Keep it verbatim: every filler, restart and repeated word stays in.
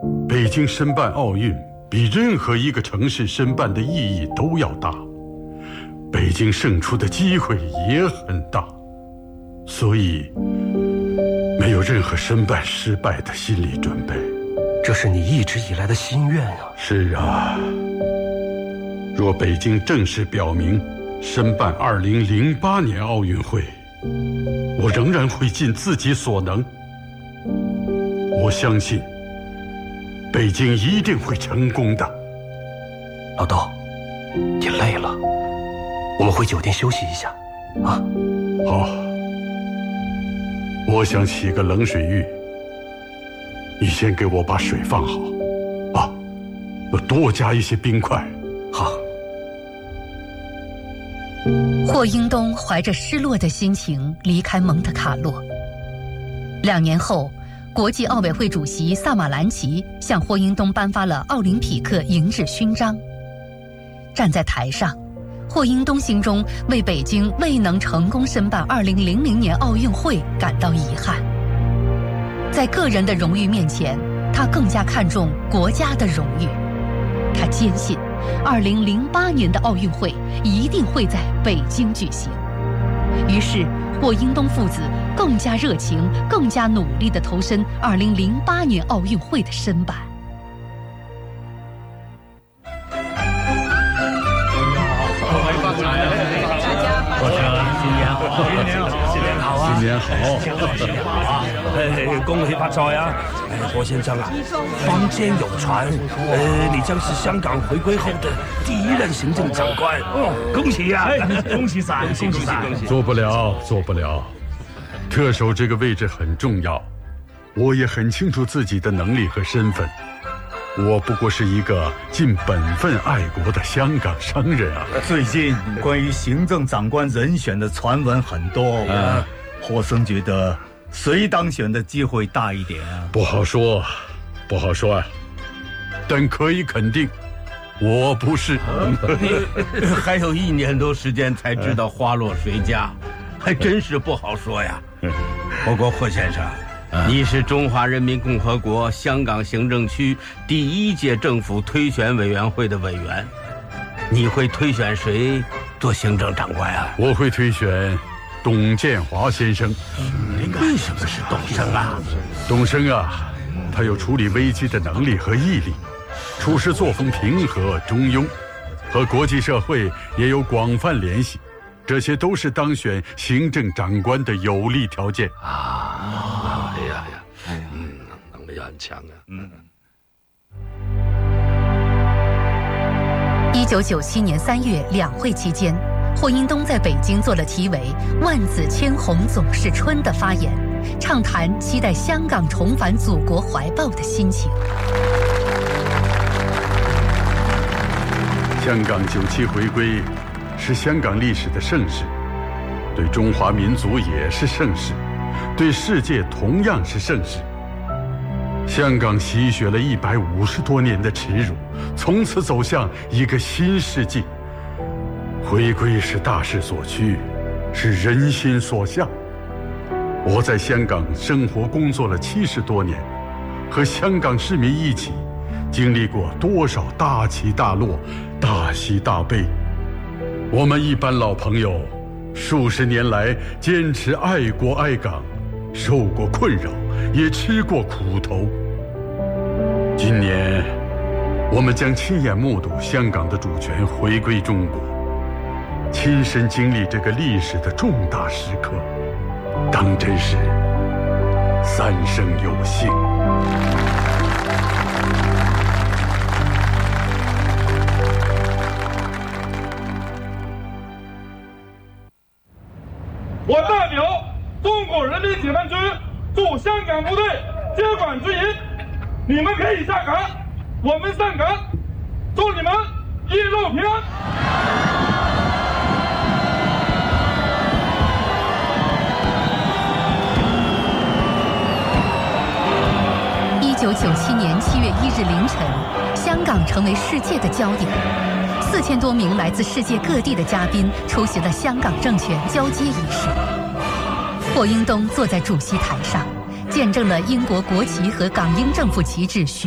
北京申办奥运比任何一个城市申办的意义都要大，北京胜出的机会也很大，所以没有任何申办失败的心理准备。 这是你一直以来的心愿啊。 是啊，若北京正式表明申办二零零八年奥运会，我仍然会尽自己所能。我相信北京一定会成功的。 老豆，你累了，我们回酒店休息一下啊。 好，我想洗个冷水浴，你先给我把水放好啊，多加一些冰块。 好。 霍英东怀着失落的心情离开蒙特卡洛。两年后，国际奥委会主席萨马兰奇向霍英东颁发了奥林匹克银质勋章。站在台上，霍英东心中为北京未能成功申办二零零零年奥运会感到遗憾。在个人的荣誉面前，他更加看重国家的荣誉。他坚信二零零八年的奥运会一定会在北京举行。于是霍英东父子更加热情、更加努力地投身二零零八年奥运会的申办。 新年好， 新年好啊！哎，恭喜发财啊！哎，霍先生啊，坊间有传，呃，你将是香港回归后的第一任行政长官。哦，恭喜呀！ 恭喜晒，恭喜晒！ 做不了，做不了。特首这个位置很重要，我也很清楚自己的能力和身份。我不过是一个尽本分爱国的香港商人啊！ 最近关于行政长官人选的传闻很多，嗯，霍生觉得谁当选的机会大一点啊？ 不好说，不好说啊。但可以肯定，我不是。 还有一年多时间才知道花落谁家，还真是不好说呀。不过霍先生，你是中华人民共和国香港行政区第一届政府推选委员会的委员，你会推选谁做行政长官啊？ 我会推选董建华先生。 为什么是董生啊？ 董生啊，他有处理危机的能力和毅力，处事作风平和中庸，和国际社会也有广泛联系，这些都是当选行政长官的有利条件啊！哎呀呀，哎呀，嗯，能力很强啊。嗯。 一九九七年三月两会期间，霍英东在北京做了题为“万紫千红总是春”的发言，畅谈期待香港重返祖国怀抱的心情。 香港九七回归是香港历史的盛事，对中华民族也是盛事，对世界同样是盛事。香港吸血了一百五十多年的耻辱，从此走向一个新世纪。回归是大势所趋，是人心所向。我在香港生活工作了七十多年，和香港市民一起经历过多少大起大落、大喜大悲。我们一般老朋友数十年来坚持爱国爱港，受过困扰，也吃过苦头。今年我们将亲眼目睹香港的主权回归中国，亲身经历这个历史的重大时刻，当真是三生有幸。 我代表中国人民解放军驻香港部队接管执行，你们可以下岗，我们上岗，祝你们一路平安。 一九九七年七月一日凌晨，香港成为世界的焦点。四千多名来自世界各地的嘉宾出席了香港政权交接仪式。霍英东坐在主席台上，见证了英国国旗和港英政府旗帜